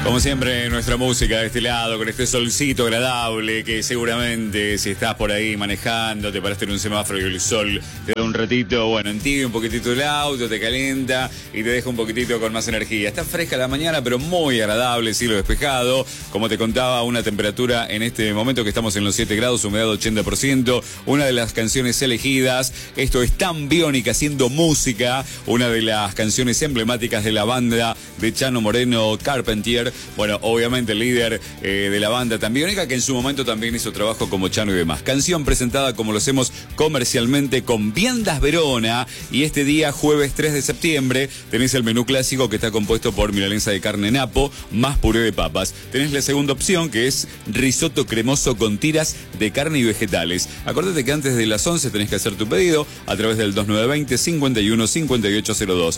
Como siempre, nuestra música de este lado, con este solcito agradable, que seguramente si estás por ahí manejando, te paraste en un semáforo y el sol te da un ratito, bueno, en ti un poquitito el auto, te calienta y te deja un poquitito con más energía. Está fresca la mañana, pero muy agradable, cielo despejado. Como te contaba, una temperatura en este momento que estamos en los 7 grados, humedad 80%. Una de las canciones elegidas, esto es Tan Biónica haciendo música, una de las canciones emblemáticas de la banda de Chano Moreno, Carpentier. Bueno, obviamente el líder de la banda Tan Biónica, que en su momento también hizo trabajo como Chano y demás. Canción presentada como lo hacemos comercialmente con Viandas Verona. Y este día, jueves 3 de septiembre, tenés el menú clásico que está compuesto por milanesa de carne napo más puré de papas. Tenés la segunda opción, que es risotto cremoso con tiras de carne y vegetales. Acordate que antes de las 11 tenés que hacer tu pedido a través del 2920-51-5802.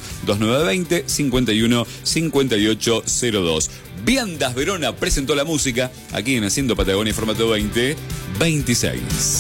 2920-51-5802. Viandas Verona presentó la música aquí en Haciendo Patagonia Formato 2026.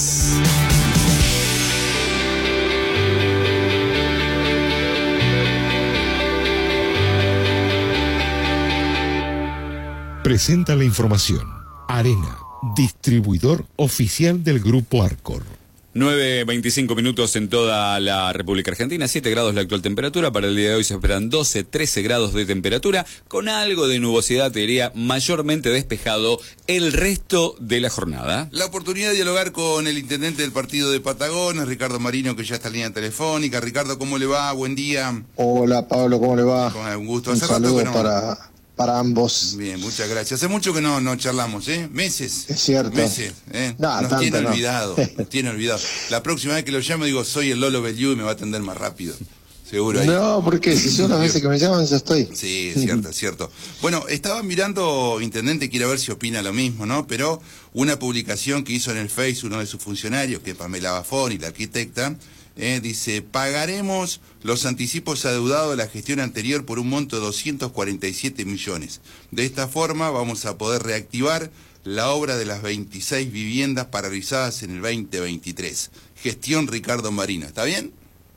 Presenta la información. Arena, distribuidor oficial del Grupo Arcor. 9:25 minutos en toda la República Argentina, 7 grados la actual temperatura, para el día de hoy se esperan 12, 13 grados de temperatura, con algo de nubosidad, te diría, mayormente despejado el resto de la jornada. La oportunidad de dialogar con el intendente del partido de Patagones, Ricardo Marino, que ya está en línea telefónica. Ricardo, ¿cómo le va? Buen día. Hola Pablo, ¿cómo le va? Con un gusto. Un saludo para ambos. Bien, muchas gracias. Hace mucho que no charlamos, ¿eh? Meses. Es cierto. Meses, ¿eh? No, nos tiene olvidado, nos tiene olvidado. La próxima vez que lo llamo digo, soy el Lolo Beliú y me va a atender más rápido. Seguro ahí. No, porque si son las veces que me llaman, ya estoy. Sí, es cierto, es cierto. Bueno, estaba mirando, intendente, quiero ver si opina lo mismo, ¿no? Pero una publicación que hizo en el Face uno de sus funcionarios, que es Pamela Bafoni, la arquitecta, dice, pagaremos los anticipos adeudados de la gestión anterior por un monto de 247 millones. De esta forma vamos a poder reactivar la obra de las 26 viviendas paralizadas en el 2023. Gestión Ricardo Marino, ¿está bien?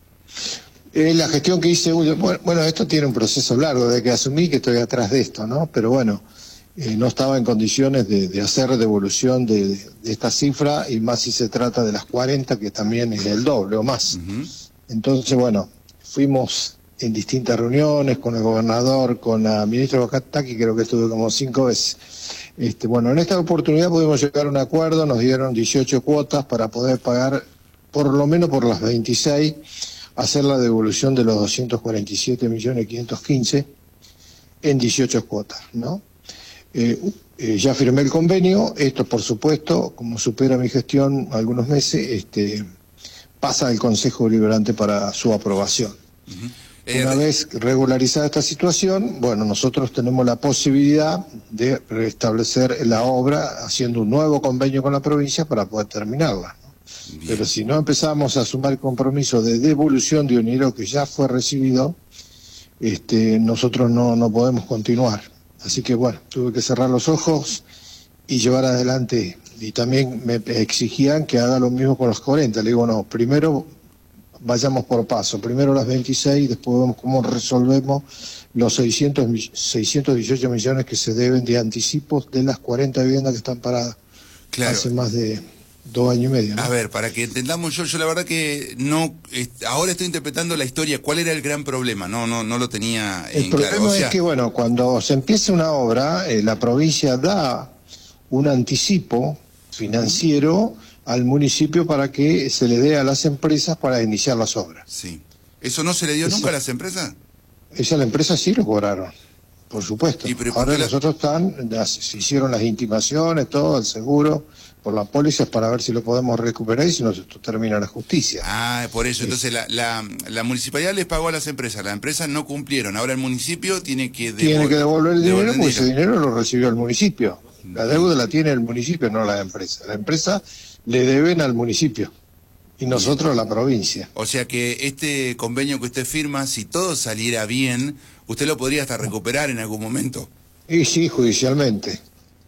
La gestión que hice, bueno, esto tiene un proceso largo, de que asumí que estoy atrás de esto, ¿no? Pero bueno, no estaba en condiciones de hacer devolución de esta cifra, y más si se trata de las 40, que también es el doble o más. Entonces, bueno, fuimos en distintas reuniones con el gobernador, con la ministra Bocataki, creo que estuve como 5 veces. Bueno, en esta oportunidad pudimos llegar a un acuerdo, nos dieron 18 cuotas para poder pagar, por lo menos por las 26, hacer la devolución de los 247.515.000 en 18 cuotas, ¿no? Ya firmé el convenio. Esto, por supuesto, como supera mi gestión algunos meses, pasa al Consejo Deliberante para su aprobación. Una vez regularizada esta situación, bueno, nosotros tenemos la posibilidad de restablecer la obra haciendo un nuevo convenio con la provincia para poder terminarla, ¿no? Pero si no empezamos a sumar el compromiso de devolución de un dinero que ya fue recibido, nosotros no podemos continuar. Así que bueno, tuve que cerrar los ojos y llevar adelante. Y también me exigían que haga lo mismo con los 40. Le digo, no, primero vayamos por paso. Primero las 26, después vemos cómo resolvemos los 618 millones que se deben de anticipos de las 40 viviendas que están paradas. Claro. Hace más de 2 años y medio, ¿no? A ver, para que entendamos, yo la verdad que no, ahora estoy interpretando la historia. ¿Cuál era el gran problema? No lo tenía en claro. El problema es que, bueno, cuando se empieza una obra, la provincia da un anticipo financiero al municipio para que se le dé a las empresas para iniciar las obras. Sí. ¿Eso no se le dio nunca a las empresas? Esa la empresa sí lo cobraron, por supuesto. Ahora nosotros se hicieron las intimaciones, todo, el seguro, por las pólizas, para ver si lo podemos recuperar y si no, esto termina la justicia. Ah, por eso. Entonces la municipalidad les pagó a las empresas no cumplieron. Ahora el municipio tiene que devolver el dinero, porque ese dinero lo recibió el municipio. La deuda la tiene el municipio, no la empresa. La empresa le deben al municipio y nosotros a la provincia. O sea que este convenio que usted firma, si todo saliera bien, usted lo podría hasta recuperar en algún momento. Y sí, judicialmente.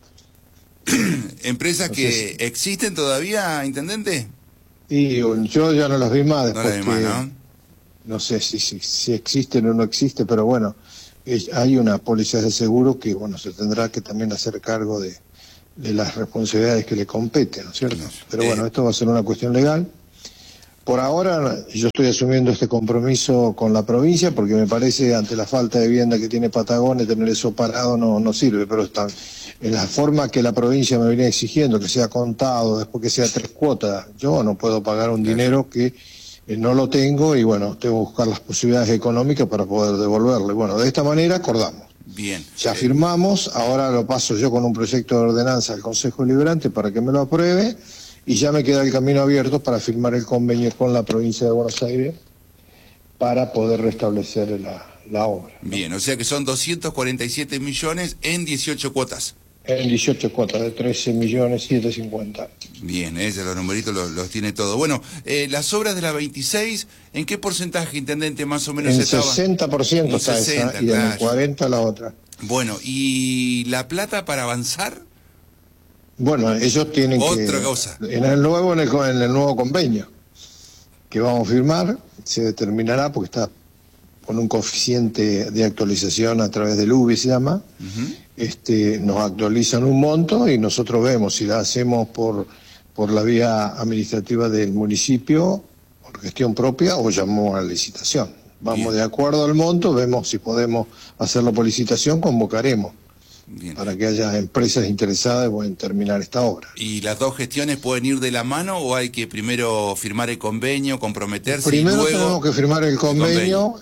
¿Empresas que existen todavía, intendente? Y yo ya no las vi más después. No las vi más, ¿no? No sé si existen o no existen, pero bueno, hay una póliza de seguro que, bueno, se tendrá que también hacer cargo de las responsabilidades que le competen, ¿no es cierto? Pero bueno, esto va a ser una cuestión legal. Por ahora yo estoy asumiendo este compromiso con la provincia porque me parece, ante la falta de vivienda que tiene Patagones, tener eso parado no sirve, pero está en la forma que la provincia me viene exigiendo, que sea contado, después que sea 3 cuotas. Yo no puedo pagar un dinero que no lo tengo y bueno, tengo que buscar las posibilidades económicas para poder devolverle. Bueno, de esta manera acordamos. Bien. Ya firmamos, ahora lo paso yo con un proyecto de ordenanza al Consejo Deliberante para que me lo apruebe y ya me queda el camino abierto para firmar el convenio con la provincia de Buenos Aires para poder restablecer la obra, ¿no? Bien, o sea que son 247 millones en 18 cuotas. En 18 cuotas de 13.750.000. Bien, los numeritos los tiene todo. Bueno, las obras de la 26, ¿en qué porcentaje, intendente, más o menos En estaba? 60% está 60, esa y en el claro. 40% la otra. Bueno, ¿y la plata para avanzar? Bueno, ellos tienen Otra cosa. En el nuevo convenio que vamos a firmar, se determinará, porque está con un coeficiente de actualización a través del UBI, se llama. Nos actualizan un monto y nosotros vemos si la hacemos por la vía administrativa del municipio, por gestión propia, o llamamos a la licitación. Vamos de acuerdo al monto, vemos si podemos hacerlo por licitación, convocaremos. Bien. Para que haya empresas interesadas en terminar esta obra. ¿Y las dos gestiones pueden ir de la mano o hay que primero firmar el convenio, comprometerse Primero y luego... tenemos que firmar el convenio,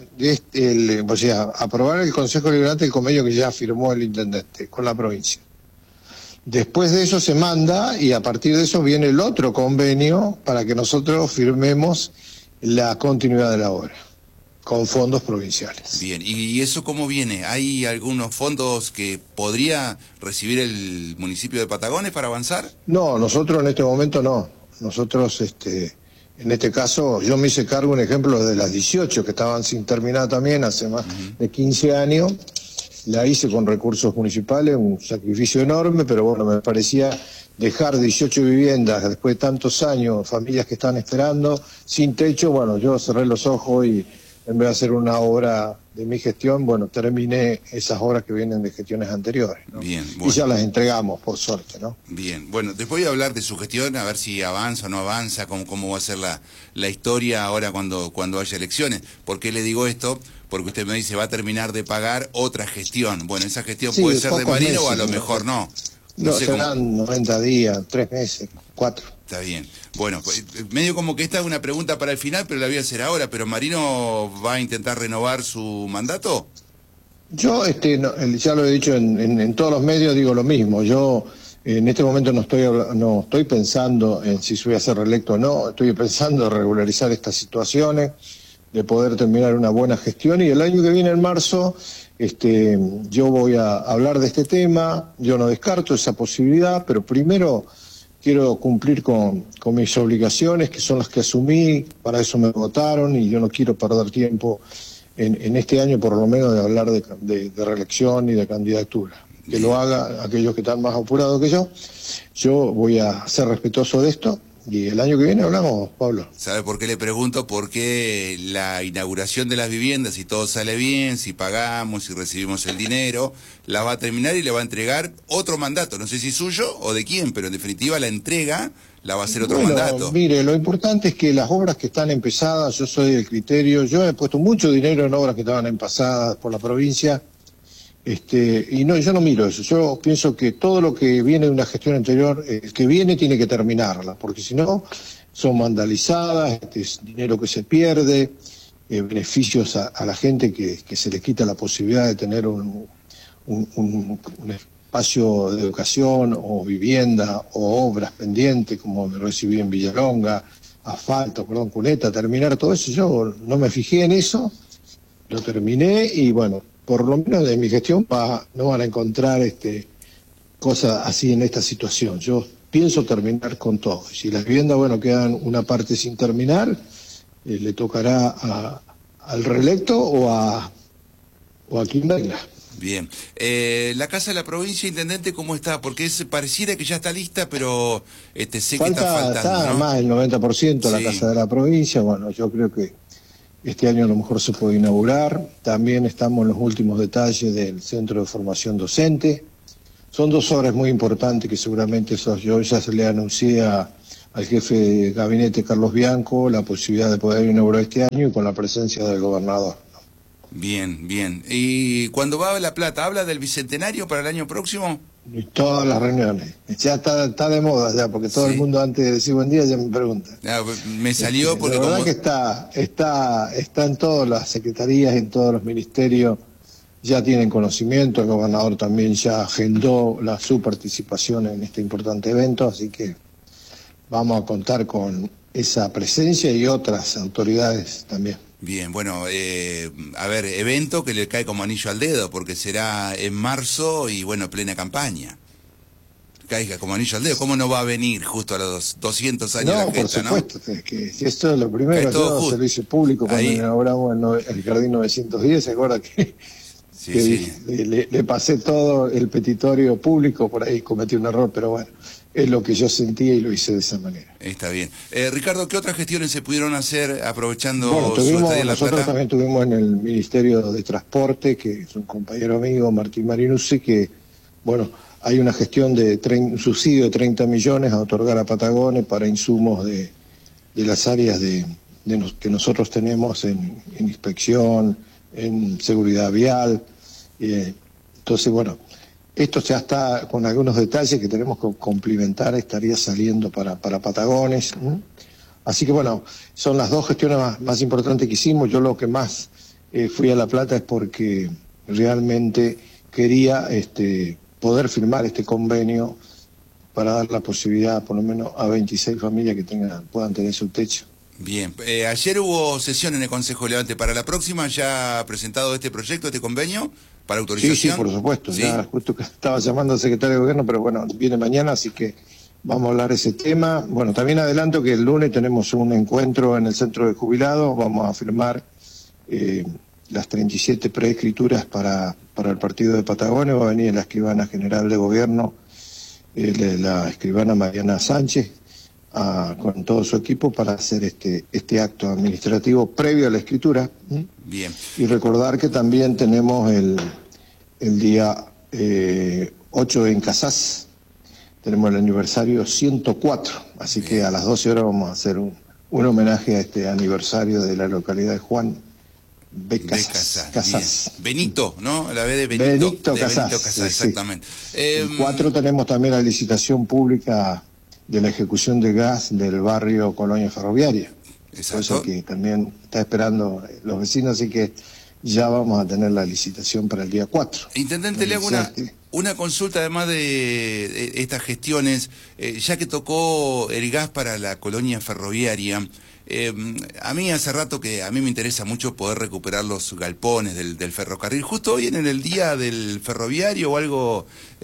o sea, aprobar el Consejo Deliberante el convenio que ya firmó el intendente con la provincia. Después de eso se manda y a partir de eso viene el otro convenio para que nosotros firmemos la continuidad de la obra con fondos provinciales. Bien, ¿y eso cómo viene? ¿Hay algunos fondos que podría recibir el municipio de Patagones para avanzar? No, nosotros en este momento no. Nosotros, en este caso, yo me hice cargo, un ejemplo, de las 18 que estaban sin terminar también hace más de 15 años. La hice con recursos municipales, un sacrificio enorme, pero bueno, me parecía dejar 18 viviendas después de tantos años, familias que están esperando, sin techo. Bueno, yo cerré los ojos y en vez de hacer una obra de mi gestión, bueno, terminé esas obras que vienen de gestiones anteriores, ¿no? Bien, bueno. Y ya las entregamos, por suerte, ¿no? Bien, bueno, después voy a hablar de su gestión, a ver si avanza o no avanza, cómo va a ser la historia ahora cuando haya elecciones. ¿Por qué le digo esto? Porque usted me dice, va a terminar de pagar otra gestión. Bueno, esa gestión Sí, puede ser de Marino meses, o a lo ¿no? mejor no. No, sé serán 90 días, 3 meses, 4. Está bien. Bueno, pues, medio como que esta es una pregunta para el final, pero la voy a hacer ahora. ¿Pero Marino va a intentar renovar su mandato? Yo, ya lo he dicho en todos los medios, digo lo mismo. Yo en este momento no estoy pensando en si voy a ser reelecto o no. Estoy pensando en regularizar estas situaciones, de poder terminar una buena gestión. Y el año que viene, en marzo, yo voy a hablar de este tema. Yo no descarto esa posibilidad, pero primero quiero cumplir con mis obligaciones, que son las que asumí, para eso me votaron, y yo no quiero perder tiempo en este año, por lo menos, de hablar de reelección y de candidatura. Que lo haga aquellos que están más apurados que yo. Yo voy a ser respetuoso de esto, y el año que viene hablamos, Pablo. ¿Sabe por qué le pregunto? Porque la inauguración de las viviendas, si todo sale bien, si pagamos, si recibimos el dinero, la va a terminar y le va a entregar otro mandato. No sé si suyo o de quién, pero en definitiva la entrega la va a hacer otro mandato. Mire, lo importante es que las obras que están empezadas, yo soy del criterio, yo he puesto mucho dinero en obras que estaban empezadas por la provincia, y no, yo no miro eso. Yo pienso que todo lo que viene de una gestión anterior, el que viene tiene que terminarla, porque si no son vandalizadas, es dinero que se pierde, beneficios a la gente que se les quita la posibilidad de tener un espacio de educación o vivienda o obras pendientes, como me recibí en Villalonga, asfalto, cuneta, terminar todo eso. Yo no me fijé en eso, lo terminé y bueno, por lo menos de mi gestión no van a encontrar cosas así en esta situación. Yo pienso terminar con todo. Si las viviendas, bueno, quedan una parte sin terminar, le tocará al reelecto o a quien venga. Bien. La Casa de la Provincia, intendente, ¿cómo está? Porque pareciera que ya está lista, pero sé que está faltando, Está ¿no? más del 90% la Sí. Casa de la Provincia. Bueno, yo creo que este año a lo mejor se puede inaugurar. También estamos en los últimos detalles del Centro de Formación Docente. Son 2 obras muy importantes que seguramente yo ya se le anuncié al jefe de gabinete Carlos Bianco la posibilidad de poder inaugurar este año y con la presencia del gobernador. Bien, bien. ¿Y cuando va a La Plata, habla del Bicentenario para el año próximo? Y todas las reuniones. Ya está de moda ya, porque todo el mundo antes de decir buen día ya me pregunta. Me salió porque la verdad que está en todas las secretarías, en todos los ministerios, ya tienen conocimiento, el gobernador también ya agendó su participación en este importante evento, así que vamos a contar con esa presencia y otras autoridades también. Bien, bueno, a ver, evento que le cae como anillo al dedo, porque será en marzo y, bueno, plena campaña. Caiga como anillo al dedo. ¿Cómo no va a venir justo a los 200 años la gesta, no? Por supuesto, es que si esto es lo primero, yo servicio público, cuando inauguramos el Jardín 910, ¿se acuerda que, le pasé todo el petitorio público? Por ahí cometí un error, pero bueno, es lo que yo sentía y lo hice de esa manera. Está bien. Ricardo, ¿qué otras gestiones se pudieron hacer aprovechando su estadía en La nosotros Plata? También tuvimos en el Ministerio de Transporte, que es un compañero amigo, Martín Marinucci, que, bueno, hay una gestión de un subsidio de 30 millones a otorgar a Patagones para insumos de las áreas que nosotros tenemos en inspección, en seguridad vial. Entonces, bueno, esto ya está con algunos detalles que tenemos que complementar, estaría saliendo para Patagones. Así que bueno, son las 2 gestiones más importantes que hicimos. Yo lo que más fui a La Plata es porque realmente quería poder firmar este convenio para dar la posibilidad por lo menos a 26 familias que puedan tener su techo. Bien, ayer hubo sesión en el Consejo de Levante. ¿Para la próxima ya ha presentado este proyecto, este convenio, para autorización? Sí, por supuesto. ¿Sí? Ya justo que estaba llamando al secretario de Gobierno, pero bueno, viene mañana, así que vamos a hablar de ese tema. Bueno, también adelanto que el lunes tenemos un encuentro en el Centro de Jubilados. Vamos a firmar las 37 preescrituras para el partido de Patagones. Va a venir la escribana general de Gobierno, la escribana Mariana Sánchez, con todo su equipo para hacer este acto administrativo previo a la escritura. Bien. Y recordar que también tenemos el día 8 en Casás, tenemos el aniversario 104, así que a las 12 horas vamos a hacer un homenaje a este aniversario de la localidad de Juan B. Casás. Benito, ¿no? La B de Benito Casás. Sí, exactamente. El 4 tenemos también la licitación pública de la ejecución de gas del barrio Colonia Ferroviaria. Exacto. Cosa que también está esperando los vecinos, así que ya vamos a tener la licitación para el día 4. Intendente, le hago una consulta además de estas gestiones, ya que tocó el gas para la Colonia Ferroviaria. A mí hace rato que a mí me interesa mucho poder recuperar los galpones del ferrocarril. Justo hoy en el día del ferroviario o algo,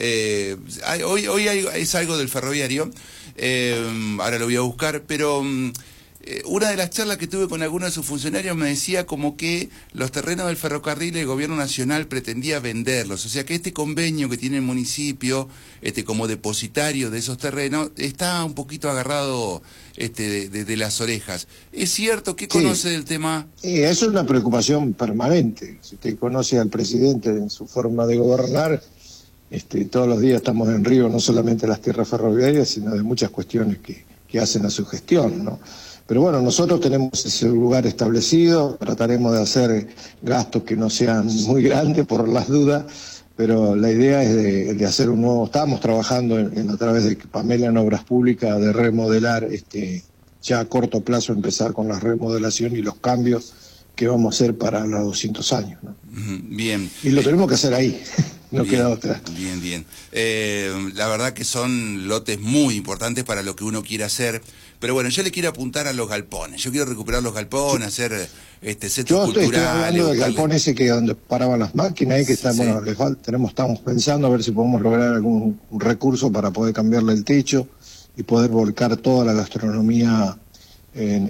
hoy es algo del ferroviario, ahora lo voy a buscar, pero una de las charlas que tuve con algunos de sus funcionarios me decía como que los terrenos del ferrocarril el gobierno nacional pretendía venderlos, o sea que este convenio que tiene el municipio como depositario de esos terrenos está un poquito agarrado de las orejas. ¿Es cierto? ¿Qué conoce del tema? Eso es una preocupación permanente. Si usted conoce al presidente en su forma de gobernar, todos los días estamos en río no solamente de las tierras ferroviarias, sino de muchas cuestiones que hacen a su gestión, ¿no? Pero bueno, nosotros tenemos ese lugar establecido, trataremos de hacer gastos que no sean muy grandes por las dudas, pero la idea es de hacer un nuevo, estamos trabajando a través de Pamela en Obras Públicas, de remodelar, ya a corto plazo empezar con la remodelación y los cambios que vamos a hacer para los 200 años, ¿no? Bien. Y lo tenemos que hacer ahí. No bien, queda otra. Bien. La verdad que son lotes muy importantes para lo que uno quiere hacer. Pero bueno, yo le quiero apuntar a los galpones. Yo quiero recuperar los galpones, hacer centros culturales. Estoy hablando del galpón ese que donde paraban las máquinas, ahí que está, bueno, estamos pensando a ver si podemos lograr algún recurso para poder cambiarle el techo y poder volcar toda la gastronomía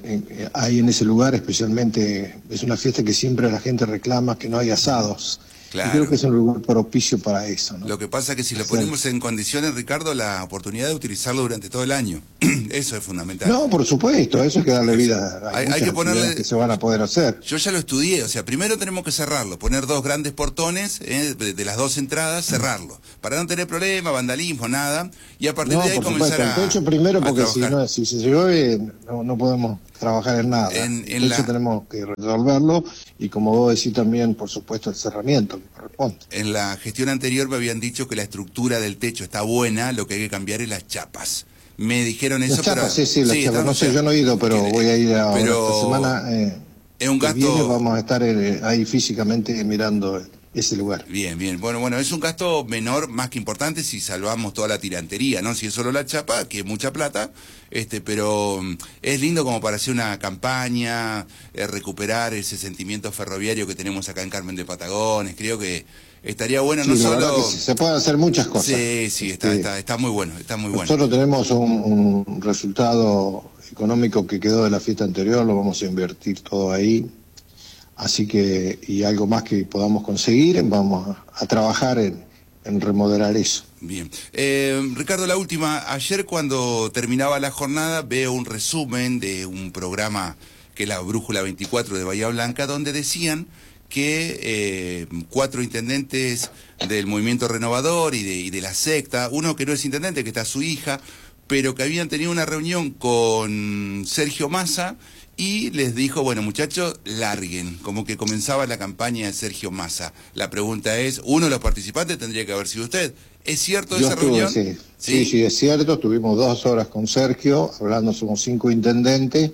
ahí en ese lugar. Especialmente es una fiesta que siempre la gente reclama, que no hay asados. Claro. Y creo que es un lugar propicio para eso, ¿no? Lo que pasa es que si lo ponemos en condiciones, Ricardo, la oportunidad de utilizarlo durante todo el año. Eso es fundamental. No, por supuesto, eso hay que darle vida. Hay que ponerle... que se van a poder hacer. Yo ya lo estudié, o sea, primero tenemos que cerrarlo, poner 2 grandes portones de las 2 entradas, cerrarlo, para no tener problema, vandalismo, nada, y a partir de ahí comenzar el techo primero, porque si se llueve no podemos trabajar en nada. El techo tenemos que resolverlo, y como vos decís también, por supuesto, el cerramiento que corresponde. En la gestión anterior me habían dicho que la estructura del techo está buena, lo que hay que cambiar es las chapas. Me dijeron eso, las chapas, pero... sí, las chapas. No sé, yo no he ido, pero voy a ir esta semana. Es un gasto... vamos a estar ahí físicamente mirando ese lugar. Bien. Bueno, es un gasto menor, más que importante, si salvamos toda la tirantería, ¿no? Si es solo la chapa, que es mucha plata, pero es lindo como para hacer una campaña, recuperar ese sentimiento ferroviario que tenemos acá en Carmen de Patagones. Creo que estaría bueno, sí, no solo... Sí, se pueden hacer muchas cosas. Sí, está muy bueno, está muy bueno. Nosotros tenemos un resultado económico que quedó de la fiesta anterior, lo vamos a invertir todo ahí. Así que, y algo más que podamos conseguir, vamos a trabajar en remodelar eso. Bien. Ricardo, la última. Ayer cuando terminaba la jornada veo un resumen de un programa que es la Brújula 24 de Bahía Blanca, donde decían que 4 intendentes del Movimiento Renovador y de la secta, uno que no es intendente, que está su hija, pero que habían tenido una reunión con Sergio Massa y les dijo, bueno, muchachos, larguen, como que comenzaba la campaña de Sergio Massa. La pregunta es, uno de los participantes tendría que haber sido usted. ¿Es cierto esa reunión? Sí, es cierto, tuvimos 2 horas con Sergio, hablando, somos 5 intendentes.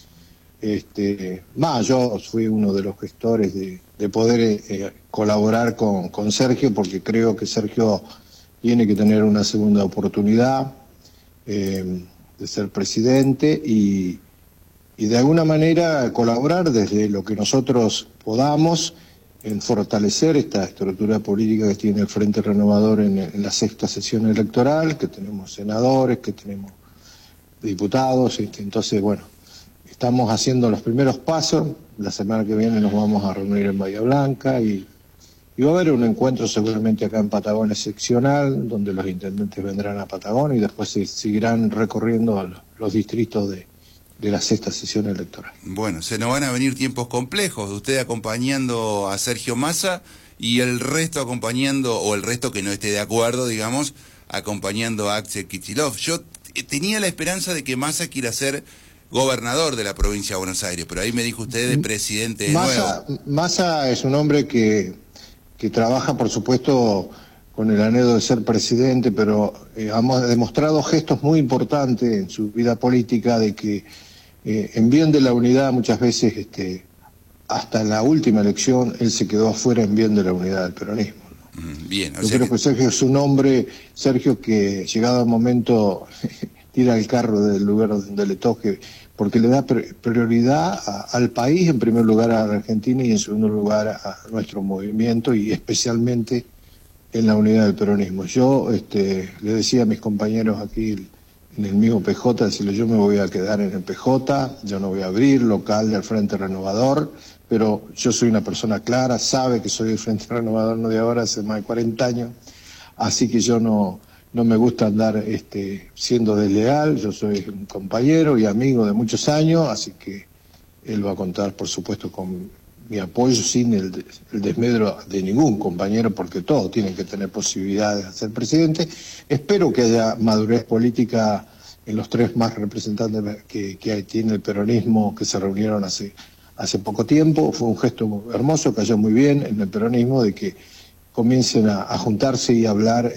Yo fui uno de los gestores de poder colaborar con Sergio, porque creo que Sergio tiene que tener una segunda oportunidad de ser presidente y de alguna manera colaborar desde lo que nosotros podamos en fortalecer esta estructura política que tiene el Frente Renovador en la 6ª sesión electoral, que tenemos senadores, que tenemos diputados, entonces, bueno, estamos haciendo los primeros pasos. La semana que viene nos vamos a reunir en Bahía Blanca y va a haber un encuentro seguramente acá en Patagones seccional, donde los intendentes vendrán a Patagones y después se seguirán recorriendo los distritos de la 6ª sesión electoral. Bueno, se nos van a venir tiempos complejos, usted acompañando a Sergio Massa y el resto acompañando, o el resto que no esté de acuerdo, digamos, acompañando a Axel Kicillof. Yo tenía la esperanza de que Massa quiera ser gobernador de la provincia de Buenos Aires, pero ahí me dijo usted de presidente de nuevo. Massa es un hombre que trabaja, por supuesto, con el anhelo de ser presidente, pero ha demostrado gestos muy importantes en su vida política de que en bien de la unidad muchas veces, hasta la última elección, él se quedó afuera en bien de la unidad del peronismo, ¿no? Bien, yo creo que Sergio es un hombre, que llegado el momento tira el carro del lugar donde le toque, porque le da prioridad al país, en primer lugar a la Argentina y en segundo lugar a nuestro movimiento y especialmente en la unidad del peronismo. Yo le decía a mis compañeros aquí en el mismo PJ, decirle, yo me voy a quedar en el PJ, yo no voy a abrir local del Frente Renovador, pero yo soy una persona clara, sabe que soy del Frente Renovador no de ahora, hace más de 40 años, así que yo no me gusta andar siendo desleal, yo soy un compañero y amigo de muchos años, así que él va a contar, por supuesto, con mi apoyo sin el desmedro de ningún compañero, porque todos tienen que tener posibilidades de ser presidente. Espero que haya madurez política en los 3 más representantes que tiene el peronismo, que se reunieron hace poco tiempo. Fue un gesto hermoso, cayó muy bien en el peronismo, de que comiencen a juntarse y hablar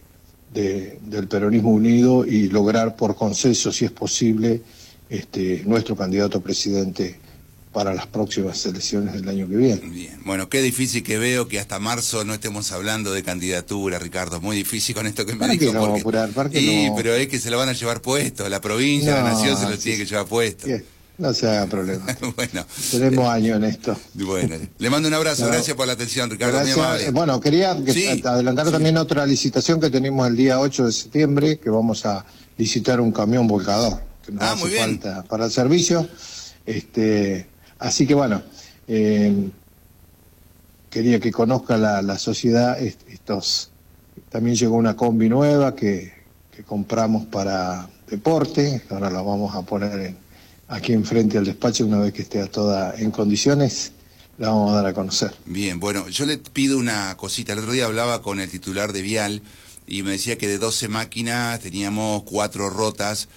del peronismo unido y lograr por consenso, si es posible, nuestro candidato a presidente para las próximas elecciones del año que viene. Bien, bueno, qué difícil que veo que hasta marzo no estemos hablando de candidatura, Ricardo, muy difícil con esto que me dijo. No, porque... pero es que se lo van a llevar puesto, la provincia, la nación se lo tiene que llevar puesto. Bien. No se haga problema. Bueno. Tenemos años en esto. Bueno, le mando un abrazo, gracias por la atención, Ricardo. Gracias. Muy amable. Bueno, quería adelantar también otra licitación que tenemos el día 8 de septiembre, que vamos a licitar un camión volcador, que nos hace falta para el servicio. Así que bueno, quería que conozca la sociedad también llegó una combi nueva que compramos para deporte, ahora la vamos a poner aquí enfrente al despacho, una vez que esté toda en condiciones, la vamos a dar a conocer. Bien, bueno, yo le pido una cosita. El otro día hablaba con el titular de Vial y me decía que de 12 máquinas teníamos 4 rotas.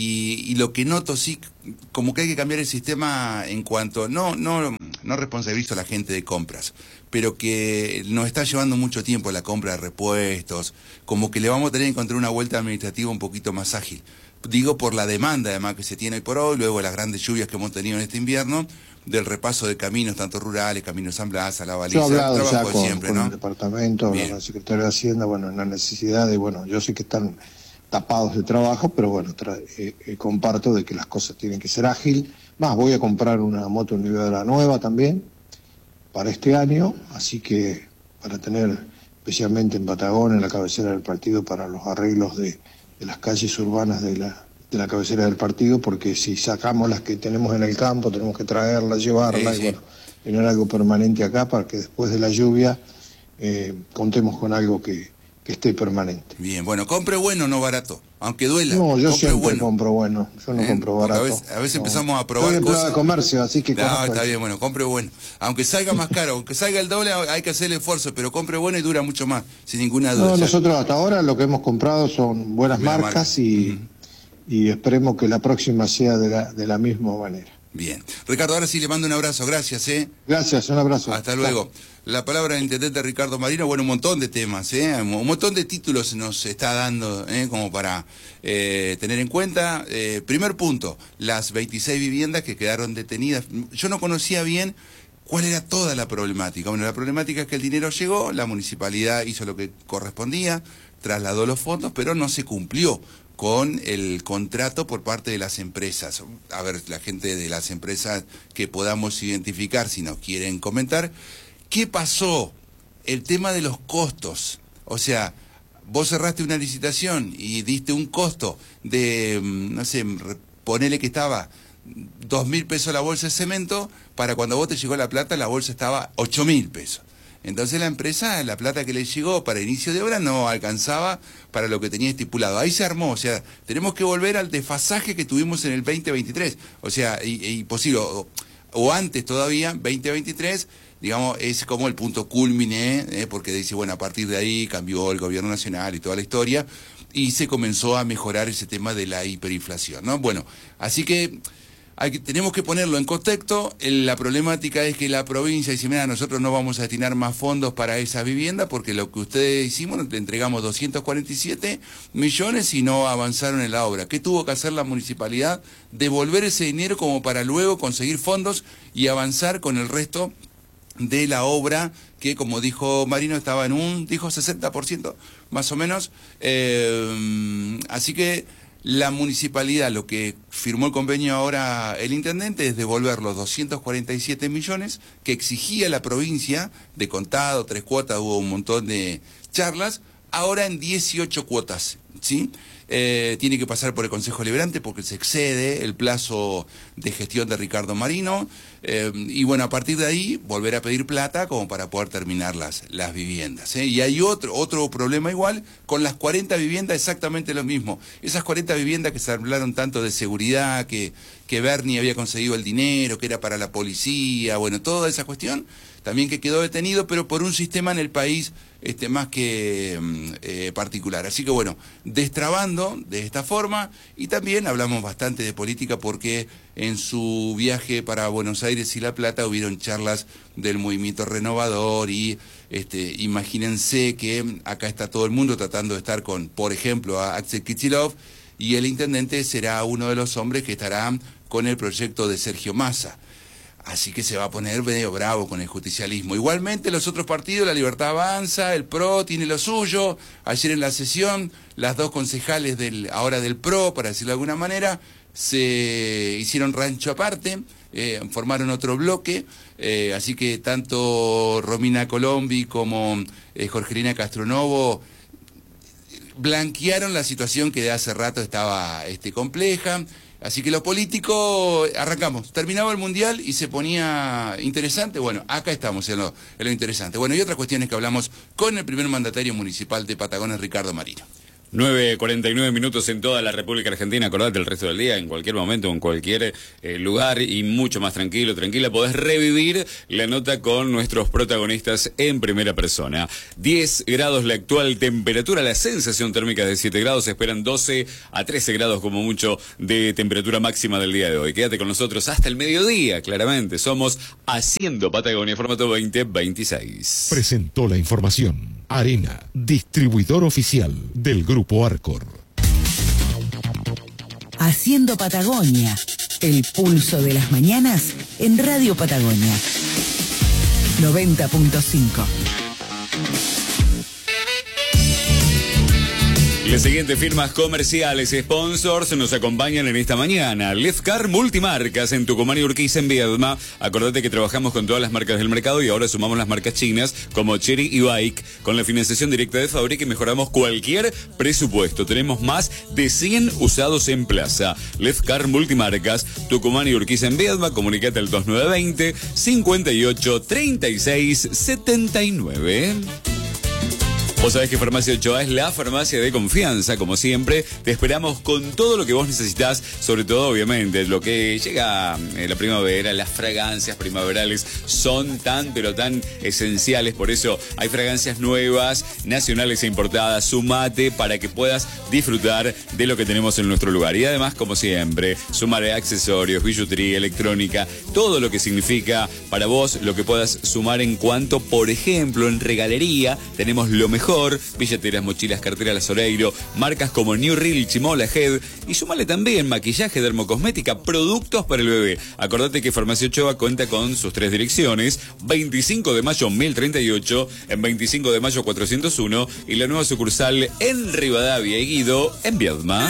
Y lo que noto, sí, como que hay que cambiar el sistema en cuanto, no responsabilizo a la gente de compras, pero que nos está llevando mucho tiempo la compra de repuestos, como que le vamos a tener que encontrar una vuelta administrativa un poquito más ágil. Digo por la demanda además que se tiene hoy por hoy, luego las grandes lluvias que hemos tenido en este invierno, del repaso de caminos, tanto rurales, Caminos San Blas, a la baliza, yo he hablado ya trabajo siempre, con ¿no? el departamento, con el secretario de Hacienda, bueno, en la necesidad de, yo sé que están tapados de trabajo, pero bueno, comparto de que las cosas tienen que ser ágil. Más, voy a comprar una moto individual nueva también para este año, así que para tener, especialmente en Patagonia, en la cabecera del partido, para los arreglos de las calles urbanas de la cabecera del partido, porque si sacamos las que tenemos en el campo, tenemos que traerlas, llevarlas, sí. Y bueno, tener algo permanente acá para que después de la lluvia contemos con algo que esté permanente. Bien, bueno, compre bueno, no barato, aunque duela. No, yo siempre bueno. compro bueno, yo no compro barato. A veces no. empezamos a probar Soy cosas. de comercio, así que No, está bien, bueno, compre bueno. Aunque salga más caro, aunque salga el doble, hay que hacer el esfuerzo, pero compre bueno y dura mucho más, sin ninguna duda. No, nosotros hasta ahora lo que hemos comprado son buenas marcas y esperemos que la próxima sea de la misma manera. Bien. Ricardo, ahora sí le mando un abrazo, gracias, Gracias, un abrazo. Hasta luego. La palabra del intendente Ricardo Marino, bueno, un montón de temas, un montón de títulos nos está dando, como para tener en cuenta. Primer punto, las 26 viviendas que quedaron detenidas. Yo no conocía bien cuál era toda la problemática. Bueno, la problemática es que el dinero llegó, la municipalidad hizo lo que correspondía, trasladó los fondos, pero no se cumplió con el contrato por parte de las empresas. A ver, la gente de las empresas que podamos identificar, si nos quieren comentar, ¿qué pasó? El tema de los costos. O sea, vos cerraste una licitación y diste un costo de, no sé, ponele que estaba 2.000 pesos la bolsa de cemento, para cuando vos te llegó la plata, la bolsa estaba 8.000 pesos. Entonces la empresa, la plata que le llegó para inicio de obra no alcanzaba para lo que tenía estipulado. Ahí se armó, o sea, tenemos que volver al desfasaje que tuvimos en el 2023. O sea, imposible, o antes todavía, 2023, digamos, es como el punto culmine, porque dice, bueno, a partir de ahí cambió el gobierno nacional y toda la historia, y se comenzó a mejorar ese tema de la hiperinflación, ¿no? Bueno, así que tenemos que ponerlo en contexto. La problemática es que la provincia dice, mira, nosotros no vamos a destinar más fondos para esa vivienda porque lo que ustedes hicimos, le entregamos 247 millones y no avanzaron en la obra. ¿Qué tuvo que hacer la municipalidad? Devolver ese dinero como para luego conseguir fondos y avanzar con el resto de la obra que, como dijo Marino, estaba en dijo 60% más o menos. Así que la municipalidad, lo que firmó el convenio ahora el intendente, es devolver los 247 millones que exigía la provincia, de contado, 3 cuotas, hubo un montón de charlas, ahora en 18 cuotas, ¿sí? Tiene que pasar por el Consejo Deliberante porque se excede el plazo de gestión de Ricardo Marino, y bueno, a partir de ahí volver a pedir plata como para poder terminar las viviendas, Y hay otro problema igual con las 40 viviendas, exactamente lo mismo. Esas 40 viviendas que se hablaron tanto de seguridad, que Bernie había conseguido el dinero, que era para la policía, bueno, toda esa cuestión, también que quedó detenido, pero por un sistema en el país más que particular. Así que bueno, destrabando de esta forma, y también hablamos bastante de política porque en su viaje para Buenos Aires y La Plata hubieron charlas del movimiento renovador y imagínense que acá está todo el mundo tratando de estar con, por ejemplo, a Axel Kicillof, y el intendente será uno de los hombres que estará con el proyecto de Sergio Massa. Así que se va a poner medio bravo con el justicialismo. Igualmente los otros partidos, La Libertad Avanza, el PRO tiene lo suyo. Ayer en la sesión, las dos concejales ahora del PRO, para decirlo de alguna manera, se hicieron rancho aparte, formaron otro bloque, así que tanto Romina Colombi como Jorgelina Castronovo blanquearon la situación que de hace rato estaba compleja. Así que lo político, arrancamos. Terminaba el Mundial y se ponía interesante. Bueno, acá estamos en lo interesante. Bueno, y otras cuestiones que hablamos con el primer mandatario municipal de Patagones, Ricardo Marino. 9:49 minutos en toda la República Argentina. Acordate el resto del día, en cualquier momento, en cualquier lugar y mucho más tranquila. Podés revivir la nota con nuestros protagonistas en primera persona. 10 grados la actual temperatura, la sensación térmica de 7 grados. Se esperan 12 a 13 grados como mucho de temperatura máxima del día de hoy. Quédate con nosotros hasta el mediodía, claramente. Somos Haciendo Patagonia, formato 2026. Presentó la información. Arena, distribuidor oficial del Grupo Arcor. Haciendo Patagonia, el pulso de las mañanas en Radio Patagonia 90.5. Las siguientes firmas comerciales sponsors nos acompañan en esta mañana. Lefcar Multimarcas en Tucumán y Urquiza en Viedma. Acordate que trabajamos con todas las marcas del mercado y ahora sumamos las marcas chinas como Chery y Bike. Con la financiación directa de fábrica y mejoramos cualquier presupuesto. Tenemos más de 100 usados en plaza. Lefcar Multimarcas, Tucumán y Urquiza en Viedma. Comunicate al 2920 58 36 79. Vos sabés que Farmacia Ochoa es la farmacia de confianza, como siempre. Te esperamos con todo lo que vos necesitas, sobre todo, obviamente, lo que llega la primavera, las fragancias primaverales son tan, pero tan esenciales. Por eso hay fragancias nuevas, nacionales e importadas. Sumate para que puedas disfrutar de lo que tenemos en nuestro lugar. Y además, como siempre, sumaré accesorios, billutería, electrónica, todo lo que significa para vos lo que puedas sumar en cuanto, por ejemplo, en regalería tenemos lo mejor. Billeteras, mochilas, carteras Lazoreiro, marcas como New Real, Chimola, Head, y súmale también maquillaje, dermocosmética, productos para el bebé. Acordate que Farmacia Ochoa cuenta con sus 3 direcciones: 25 de mayo 1038, en 25 de mayo 401, y la nueva sucursal en Rivadavia y Guido, en Viedma.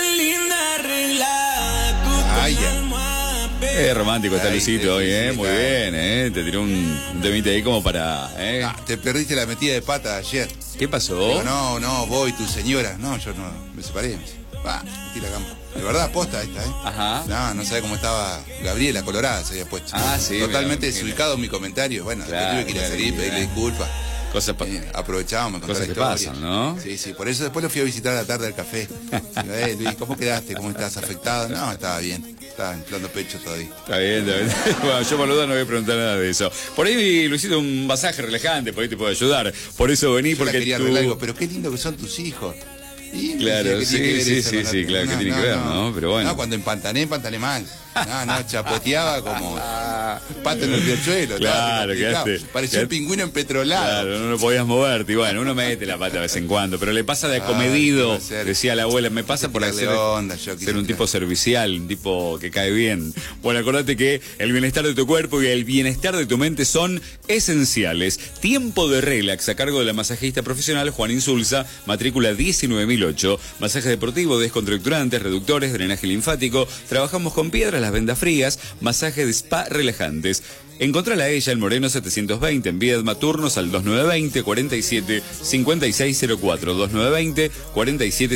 Ay, ya. Romántico está Luisito hoy, muy bien, te tiró un temita ahí como para, Te perdiste la metida de pata ayer. ¿Qué pasó? Digo, no, vos y tu señora. No, yo no, me separé. Metí la cama. De verdad, posta esta, Ajá. No sabe cómo estaba Gabriela Colorada, se había puesto. Ah, sí. Totalmente desubicado en mi comentario. Bueno, claro, tuve que ir a salir, pedirle disculpas. Cosas aprovechábamos, me contó cosas la que historia. pasan, ¿no? Sí, por eso después lo fui a visitar a la tarde al café. Digo, Luis, ¿cómo quedaste? ¿Cómo estás? ¿Afectado? No, estaba bien. Estaba inflando pecho todavía. Está bien. Bueno, yo por lo tanto no voy a preguntar nada de eso. Por ahí, Luisito, un masaje relajante, por ahí te puedo ayudar. Por eso vení, yo porque quería arreglar algo, pero qué lindo que son tus hijos. Y claro, sí, claro, que tiene que ver, ¿no? Pero bueno. No, cuando empané mal. Chapoteaba como pato en el riachuelo. Claro, parecía un pingüino empetrolado. Claro, no lo podías moverte. Y bueno, uno mete la pata de vez en cuando, pero le pasa de acomedido. Decía la abuela, me pasa por ser un tipo servicial, un tipo que cae bien. Bueno, acordate que el bienestar de tu cuerpo y el bienestar de tu mente son esenciales. Tiempo de relax a cargo de la masajista profesional Juan Insulza, matrícula 19008. Masaje deportivo, descontracturantes, reductores, drenaje linfático. Trabajamos con piedras, las vendas frías, masaje de spa relajantes. Encontrala a ella en Moreno 720 en Viedma, turnos al 2920 47 5604, 2920 47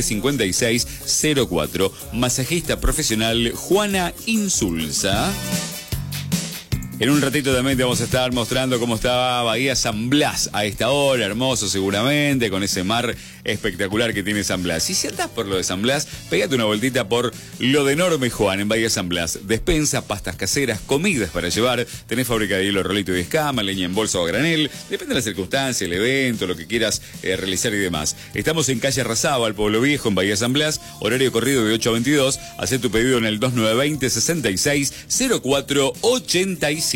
5604. Masajista profesional Juana Insulza. En un ratito también te vamos a estar mostrando cómo estaba Bahía San Blas a esta hora, hermoso seguramente, con ese mar espectacular que tiene San Blas. Y si andás por lo de San Blas, pégate una vueltita por lo de Enorme Juan en Bahía San Blas. Despensa, pastas caseras, comidas para llevar, tenés fábrica de hielo, rolito y escama, leña en bolsa o a granel, depende de la circunstancia, el evento, lo que quieras realizar y demás. Estamos en calle Arrasaba, Pueblo Viejo, en Bahía San Blas, horario corrido de 8 a 22, hacé tu pedido en el 2920 66 04 87.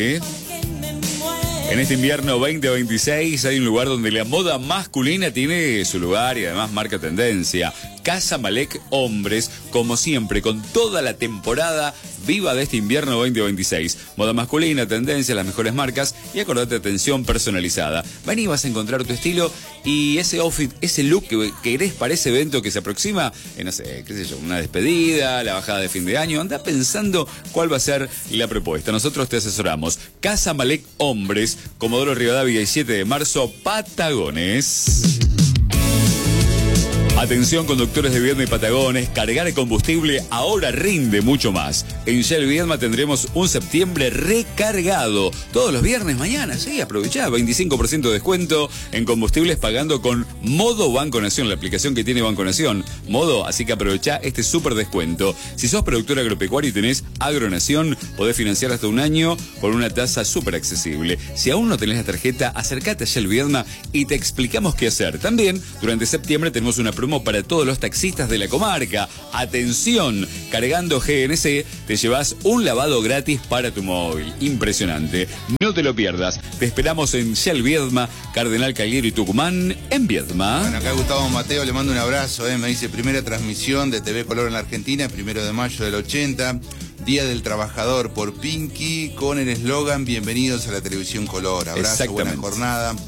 En este invierno 2026 hay un lugar donde la moda masculina tiene su lugar y además marca tendencia. Casa Malek Hombres, como siempre, con toda la temporada viva de este invierno 2026. Moda masculina, tendencia, las mejores marcas y acordate, atención personalizada. Ven y vas a encontrar tu estilo y ese outfit, ese look que querés para ese evento que se aproxima, no sé, qué sé yo, una despedida, la bajada de fin de año. Anda pensando cuál va a ser la propuesta. Nosotros te asesoramos. Casa Malek Hombres, Comodoro Rivadavia y 7 de marzo, Patagones. Atención conductores de Viedma y Patagones, cargar combustible ahora rinde mucho más. En Shell Viedma tendremos un septiembre recargado. Todos los viernes mañana, sí, aprovechá, 25% de descuento en combustibles pagando con Modo Banco Nación, la aplicación que tiene Banco Nación. Modo, así que aprovechá este súper descuento. Si sos productor agropecuario y tenés Agronación, podés financiar hasta un año con una tasa súper accesible. Si aún no tenés la tarjeta, acércate a Shell Viedma y te explicamos qué hacer. También, durante septiembre tenemos una promo para todos los taxistas de la comarca. Atención, cargando GNC te llevas un lavado gratis para tu móvil. Impresionante. No te lo pierdas. Te esperamos en Shell Viedma, Cardenal Calguero y Tucumán, en Viedma. Bueno, acá Gustavo Mateo le mando un abrazo, me dice, primera transmisión de TV Color en la Argentina, 1 de mayo del 80, Día del Trabajador por Pinky, con el eslogan Bienvenidos a la Televisión Color. Abrazo, buena jornada.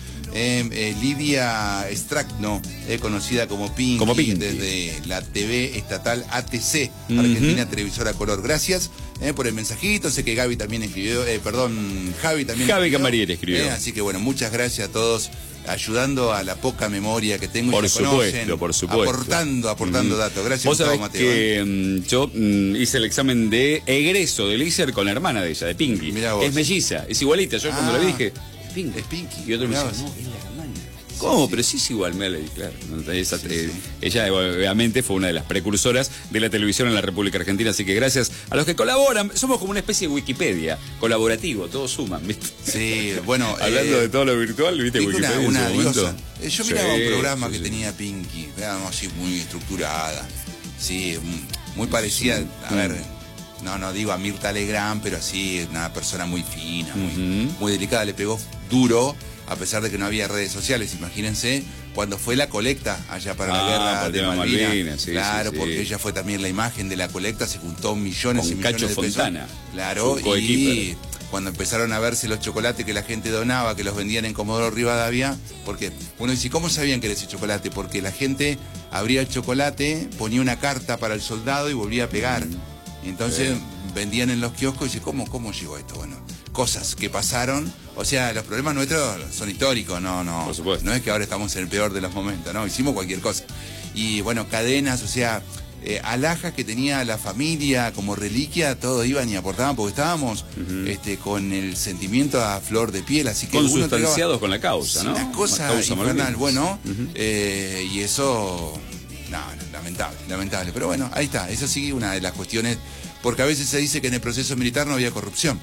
Lidia Stracno, conocida como Pinky, desde la TV estatal ATC, Argentina Televisora Color. Gracias por el mensajito. Sé que Gaby también escribió, Javi también Javi Camariere escribió. Así que bueno, muchas gracias a todos, ayudando a la poca memoria que tengo. Por supuesto. Aportando datos. Gracias, Vos sabés Mateo. Que yo hice el examen de egreso del ISER con la hermana de ella, de Pinky. Es melliza, es igualita. Yo cuando le dije, es Pinky. Y otro me dice, no, es la hermana. ¿Cómo? Sí, pero sí es igual, me la dije, claro. Ella obviamente fue una de las precursoras de la televisión en la República Argentina, así que gracias a los que colaboran. Somos como una especie de Wikipedia, colaborativo, todos suman, ¿viste? Sí, bueno. Hablando de todo lo virtual, ¿viste? Wikipedia una diosa. Yo miraba un programa que tenía Pinky, digamos así, muy estructurada. Sí, muy parecida, a ver, no digo a Mirta Legrand, pero así, una persona muy fina, muy delicada, le pegó duro, a pesar de que no había redes sociales. Imagínense cuando fue la colecta allá para la guerra de Malvinas. Claro, porque ella fue también la imagen de la colecta, se juntó millones y millones de pesos. Fontana. Claro, y cuando empezaron a verse los chocolates que la gente donaba, que los vendían en Comodoro Rivadavia, porque uno dice, ¿cómo sabían que era ese chocolate? Porque la gente abría el chocolate, ponía una carta para el soldado y volvía a pegar. Y entonces vendían en los kioscos y dice, ¿cómo llegó esto? Bueno, cosas que pasaron. O sea, los problemas nuestros son históricos, Por supuesto. No es que ahora estamos en el peor de los momentos, no, hicimos cualquier cosa. Y bueno, cadenas, o sea, alhajas que tenía la familia como reliquia, todos iban y aportaban porque estábamos con el sentimiento a flor de piel, así que consustanciados con la causa, ¿no? Una cosa infernal, bueno, y eso, lamentable, pero bueno, ahí está, eso sí, una de las cuestiones, porque a veces se dice que en el proceso militar no había corrupción.